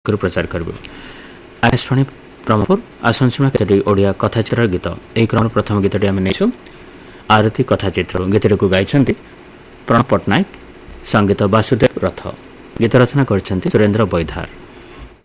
प्रचार करूँ आकाशवाणी ब्रह्मपुर आसन शुणा केतोटी ओडिया कथाचित्र गीत यही क्रम प्रथम गीतटी आम नहीं आरती कथाचित्र गीतटी को गाई प्रणव पट्टनायक संगीत वासुदेव रथ गीत रचना कर सुरेन्द्र बैधार।